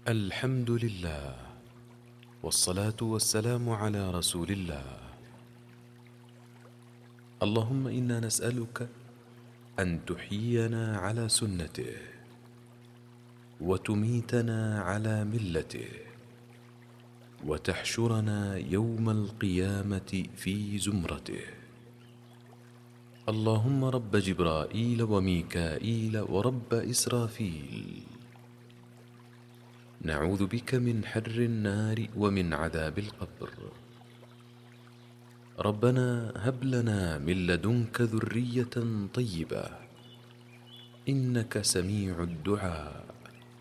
الحمد لله، والصلاة والسلام على رسول الله. اللهم إنا نسألك أن تحيينا على سنته، وتميتنا على ملته، وتحشرنا يوم القيامة في زمرته. اللهم رب جبرائيل وميكائيل ورب إسرافيل، نعوذ بك من حر النار ومن عذاب القبر. ربنا هب لنا من لدنك ذرية طيبة، إنك سميع الدعاء.